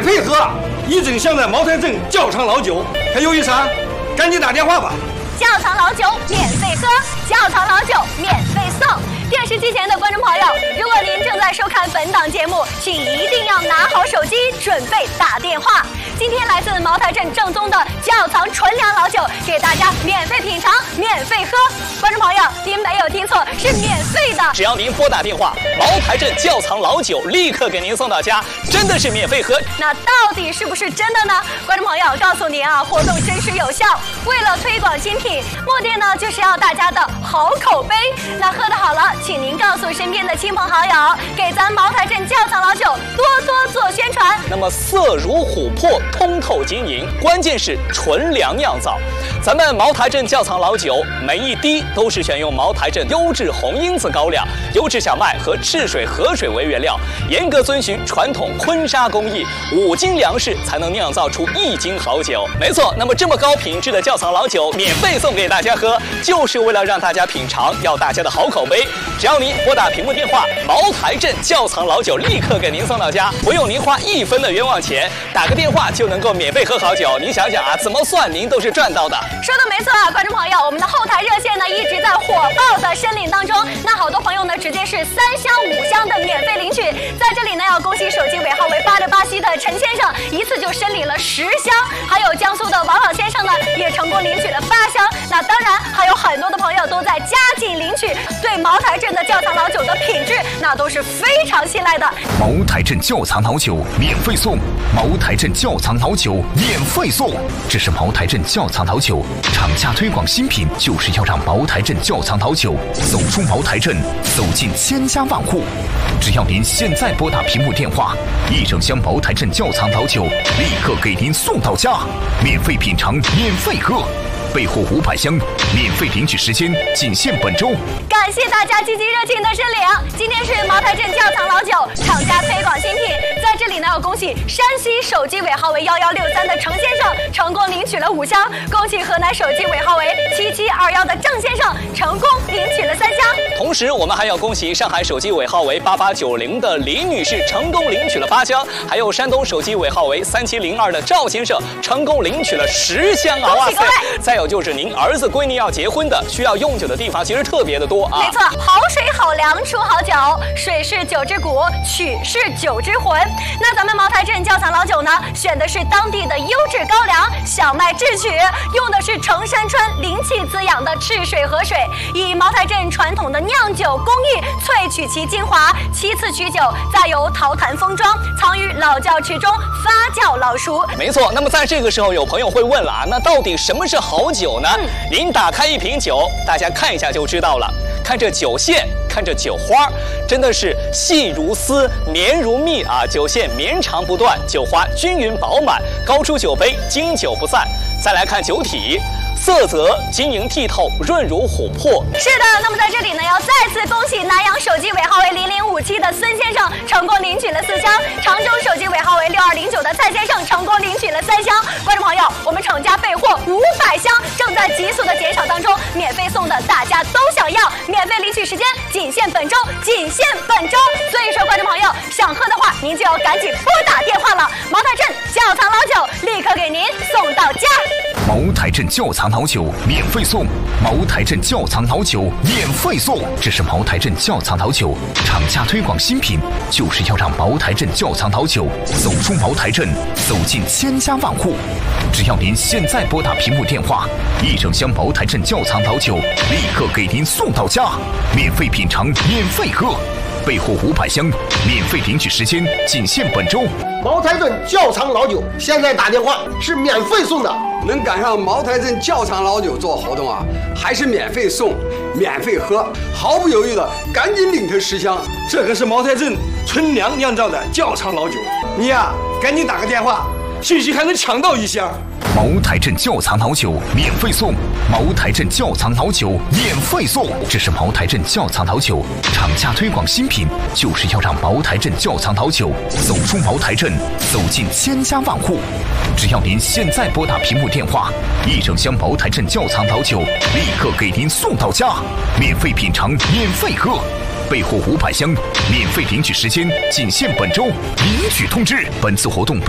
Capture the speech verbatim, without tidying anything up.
费喝，一整箱的茅台镇窖藏老酒。还犹豫啥？赶紧打电话吧！ 窖藏老酒免费喝，窖藏老酒免费送。电视机前的观众朋友，如果您正在收看本档节目，请一定要拿好手机，准备打电话。今天来自茅台镇正宗的窖藏纯粮老酒，给大家免费品尝、免费喝。观众朋友，您没有听错，是免费的。 只要您拨打电话，茅台镇窖藏老酒立刻给您送到家，真的是免费喝。 那到底是不是真的呢？观众朋友，告诉您啊，活动真实有效。为了推广新品，目的呢就是要大家的好口碑。那喝得好了，请您告诉身边的亲朋好友，给咱茅台镇窖藏老酒多多做宣传。 那么色如琥珀，通透晶莹，关键是纯粮酿造。咱们茅台镇窖藏老酒，每一滴都是选用茅台镇优质红缨子高粱、优质小麦和赤水河水为原料，严格遵循传统坤沙工艺，五斤粮食才能酿造出一斤好酒。没错，那么这么高品质的窖藏老酒免费送给大家喝，就是为了让大家品尝，要大家的好口碑。只要您拨打屏幕电话，茅台镇窖藏老酒立刻给您送到家，不用您花一分的冤枉钱，打个电话就能够免费喝好酒。您想想啊，怎么算您都是赚到的。 说的没错啊，观众朋友，我们的后台热线呢一直在火爆的申领当中。那好多朋友呢直接是三箱五箱的免费领取，在这里呢要恭喜手机尾号为八六八七的陈先生，一次就申领了十箱，还有江苏的王老先生呢也成功领取了八箱。那当然还有很多的朋友都在加紧领取，对茅台镇的窖藏老酒的品质那都是非常信赖的。 茅台镇窖藏老酒免费送，茅台镇窖藏老酒免费送，这是茅台镇窖藏老酒，厂家推广新品就是要让茅台镇窖藏老酒走出茅台镇，走进千家万户。只要您现在拨打屏幕电话，一整箱茅台镇窖藏老酒立刻给您送到家，免费品尝，免费喝。备货五百箱，免费领取时间仅限本周。 感谢大家积极热情的申领。今天是茅台镇窖藏老酒厂家推广新品，在这里呢要恭喜山西手机尾号为幺幺六三的程先生成功领取了五箱，恭喜河南手机尾号为七七二幺的郑先生成功领取了三箱。 同时，我们还要恭喜上海手机尾号为八八九零的李女士成功领取了八箱，还有山东手机尾号为三七零二的赵先生成功领取了十箱啊！ 恭喜各位！ 再有就是您儿子闺女要结婚的，需要用酒的地方其实特别的多啊。 没错，好水好粮出好酒，水是酒之骨，曲是酒之魂。那咱们茅台镇窖藏老酒呢，选的是当地的优质高粱、小麦制曲，用的是城山川灵气滋养的赤水河水，以茅台镇传统的酿酒工艺萃取其精华，其次取酒，再由陶坛封装，藏于老窖池中发酵老熟。 没错，那么在这个时候，有朋友会问了啊，那到底什么是好酒呢？嗯、您打开一瓶酒，大家看一下就知道了。看这酒线，看这酒花，真的是细如丝，绵如蜜啊！酒线绵长不断，酒花均匀饱满，高出酒杯，经久不散。再来看酒体。色泽晶莹剔透，润如琥珀。 是的，那么在这里呢，要再次恭喜南阳手机尾号为零零五七的孙先生成功领取了四箱，常州手机尾号为六二零九的蔡先生成功领取了三箱。观众朋友，我们厂家备货五百箱，正在急速的减少当中，免费送的大家都想要，免费领取时间仅限本周，仅限本周。所以说，观众朋友想喝的话，您就要赶紧拨打电话了。茅台镇窖藏老酒立刻给您送到家。 茅台镇窖藏老酒免费送，茅台镇窖藏老酒免费送，这是茅台镇窖藏老酒，厂家推广新品就是要让茅台镇窖藏老酒走出茅台镇，走进千家万户。只要您现在拨打屏幕电话，一整箱茅台镇窖藏老酒立刻给您送到家，免费品尝，免费喝。备货五百箱，免费领取时间仅限本周。 茅台镇窖藏老酒现在打电话是免费送的， 能赶上茅台镇窖藏老酒做活动啊，还是免费送、免费喝，毫不犹豫的赶紧领他十箱。 这可是茅台镇纯粮酿造的窖藏老酒，你呀赶紧打个电话，兴许还能抢到一箱。 茅台镇窖藏老酒免费送，茅台镇窖藏老酒免费送，这是茅台镇窖藏老酒，厂家推广新品就是要让茅台镇窖藏老酒走出茅台镇，走进千家万户。只要您现在拨打屏幕电话，一整箱茅台镇窖藏老酒立刻给您送到家，免费品尝，免费喝。备货五百箱，免费领取时间仅限本周。领取通知，本次活动